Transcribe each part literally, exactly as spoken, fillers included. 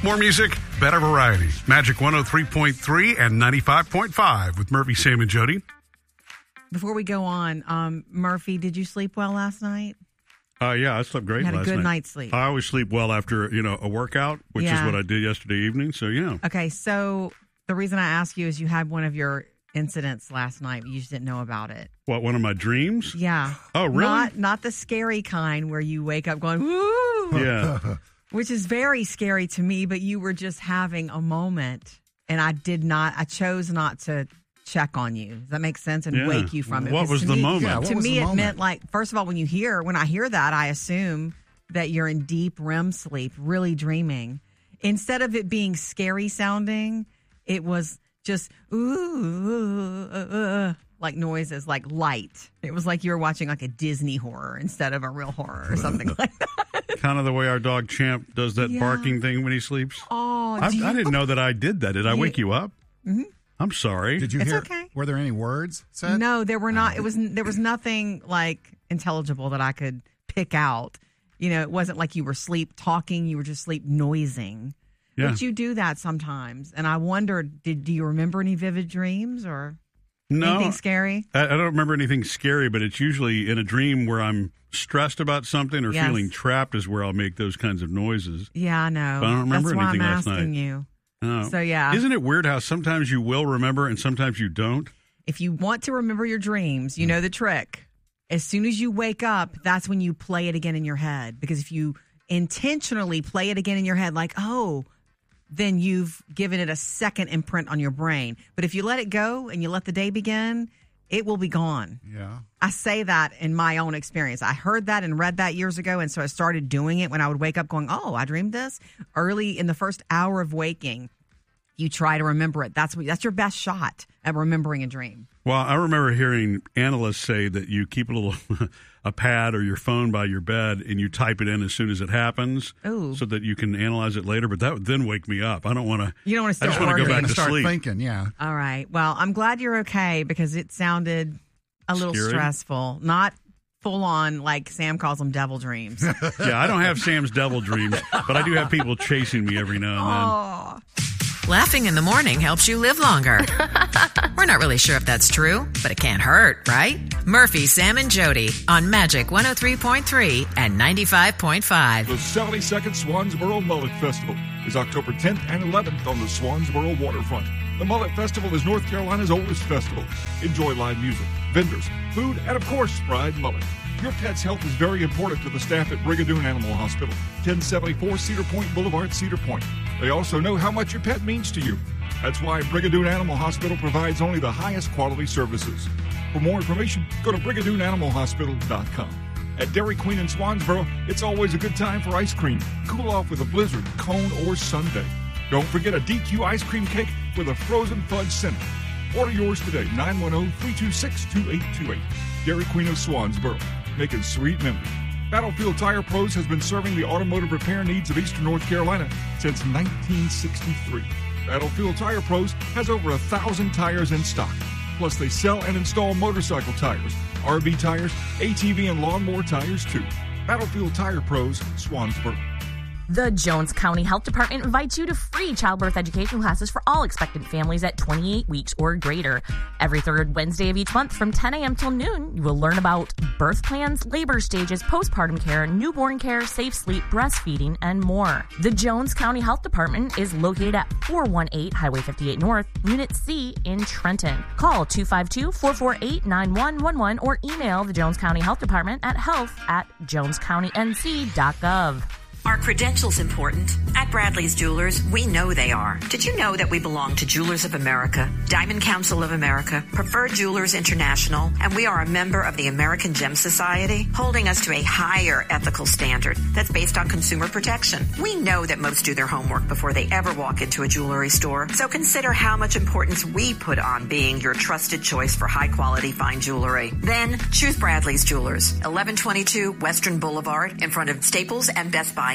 More music, better variety. Magic one oh three point three and ninety-five point five with Murphy, Sam, and Jody. Before we go on, um, Murphy, did you sleep well last night? Uh, yeah, I slept great you had last a good night. night's sleep. I always sleep well after, you know, a workout, which yeah. is what I did yesterday evening. So, yeah. Okay, so the reason I ask you is you had one of your incidents last night. You just didn't know about it. What, one of my dreams? Yeah. Oh, really? Not, not the scary kind where you wake up going, woo! Yeah. Which is very scary to me, but you were just having a moment, and I did not, I chose not to check on you. Does that make sense? And yeah. wake you from it. What was to the me, moment? Yeah, what to was me, the it moment? meant like, first of all, when you hear, when I hear that, I assume that you're in deep R E M sleep, really dreaming. Instead of it being scary sounding, it was just, ooh, uh, uh, like noises, like light. It was like you were watching like a Disney horror instead of a real horror or something like that. Kind of the way our dog Champ does that Yeah. barking thing when he sleeps. Oh, I, do you, I didn't know that I did that. Did I You- wake you up? Mm-hmm. I'm sorry. Did you It's hear? okay. Were there any words said? No, there were not. It was there was nothing like intelligible that I could pick out. You know, it wasn't like you were sleep talking. You were just sleep noising. Yeah. But you do that sometimes, and I wondered, did do you remember any vivid dreams or No, anything scary? I, I don't remember anything scary, but it's usually in a dream where I'm stressed about something or Yes. feeling trapped is where I'll make those kinds of noises. Yeah, I know. But I don't remember That's why anything I'm last asking night. you. No. So, yeah. Isn't it weird how sometimes you will remember and sometimes you don't? If you want to remember your dreams, you know the trick. As soon as you wake up, that's when you play it again in your head. Because if you intentionally play it again in your head, like, oh, then you've given it a second imprint on your brain. But if you let it go and you let the day begin, it will be gone. Yeah. I say that in my own experience. I heard that and read that years ago, and so I started doing it when I would wake up going, oh, I dreamed this. Early in the first hour of waking, you try to remember it. That's what, that's your best shot at remembering a dream. Well, I remember hearing analysts say that you keep a little a pad or your phone by your bed and you type it in as soon as it happens, Ooh. so that you can analyze it later. But that would then wake me up. I don't want to. You don't want to I just start want to working. go back And to start sleep. thinking. Yeah. All right. Well, I'm glad you're okay because it sounded a little Scary? stressful. Not full on like Sam calls them devil dreams. Yeah, I don't have Sam's devil dreams, but I do have people chasing me every now and then. Oh. Laughing in the morning helps you live longer. We're not really sure if that's true, but it can't hurt, right? Murphy, Sam, and Jody on Magic one oh three point three and ninety-five point five. The seventy-second Swansboro Mullet Festival is October tenth and eleventh on the Swansboro waterfront. The Mullet Festival is North Carolina's oldest festival. Enjoy live music, vendors, food, and of course, fried mullet. Your pet's health is very important to the staff at Brigadoon Animal Hospital, ten seventy-four Cedar Point Boulevard, Cedar Point. They also know how much your pet means to you. That's why Brigadoon Animal Hospital provides only the highest quality services. For more information, go to brigadoon animal hospital dot com. At Dairy Queen in Swansboro, it's always a good time for ice cream. Cool off with a blizzard, cone, or sundae. Don't forget a D Q ice cream cake with a frozen fudge center. Order yours today, nine one zero, three two six, two eight two eight. Dairy Queen of Swansboro, making sweet memories. Battlefield Tire Pros has been serving the automotive repair needs of Eastern North Carolina since nineteen sixty-three. Battlefield Tire Pros has over a thousand tires in stock. Plus, they sell and install motorcycle tires, R V tires, A T V and lawnmower tires too. Battlefield Tire Pros, Swansboro. The Jones County Health Department invites you to free childbirth education classes for all expectant families at twenty-eight weeks or greater. Every third Wednesday of each month from ten a.m. till noon, you will learn about birth plans, labor stages, postpartum care, newborn care, safe sleep, breastfeeding, and more. The Jones County Health Department is located at four one eight Highway fifty-eight North, Unit C in Trenton. Call two five two, four four eight, nine one one one or email the Jones County Health Department at health at jones county n c dot gov. Are credentials important? At Bradley's Jewelers, we know they are. Did you know that we belong to Jewelers of America, Diamond Council of America, Preferred Jewelers International, and we are a member of the American Gem Society, holding us to a higher ethical standard that's based on consumer protection. We know that most do their homework before they ever walk into a jewelry store, so consider how much importance we put on being your trusted choice for high-quality fine jewelry. Then, choose Bradley's Jewelers, eleven twenty-two Western Boulevard, in front of Staples and Best Buy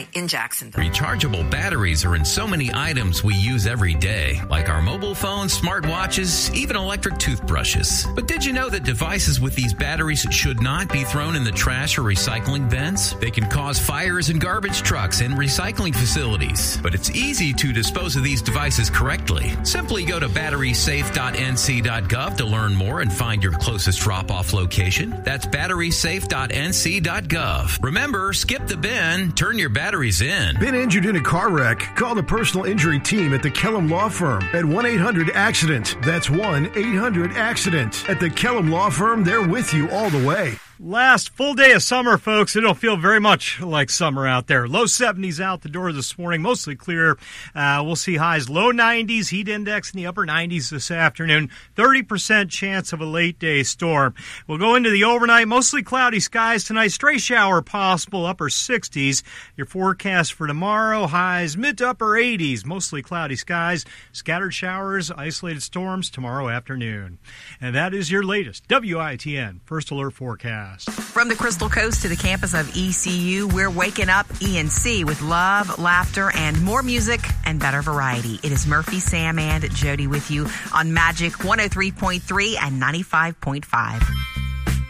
Supply in Jacksonville. Rechargeable batteries are in so many items we use every day, like our mobile phones, smartwatches, even electric toothbrushes. But did you know that devices with these batteries should not be thrown in the trash or recycling bins? They can cause fires in garbage trucks and recycling facilities. But it's easy to dispose of these devices correctly. Simply go to battery safe dot n c dot gov to learn more and find your closest drop-off location. That's battery safe dot n c dot gov. Remember, skip the bin, turn your batteries in. Been injured in a car wreck? Call the personal injury team at the Kellum Law Firm at one eight hundred accident. That's one eight hundred accident. At the Kellum Law Firm, they're with you all the way. Last full day of summer, folks. It'll feel very much like summer out there. Low seventies out the door this morning, mostly clear. Uh, we'll see highs low nineties, heat index in the upper nineties this afternoon. thirty percent chance of a late day storm. We'll go into the overnight, mostly cloudy skies tonight. Stray shower possible, upper sixties. Your forecast for tomorrow, highs mid to upper eighties, mostly cloudy skies. Scattered showers, isolated storms tomorrow afternoon. And that is your latest W I T N First Alert Forecast. From the Crystal Coast to the campus of E C U, we're waking up E and C with love, laughter, and more music and better variety. It is Murphy, Sam, and Jody with you on Magic one oh three point three and ninety-five point five.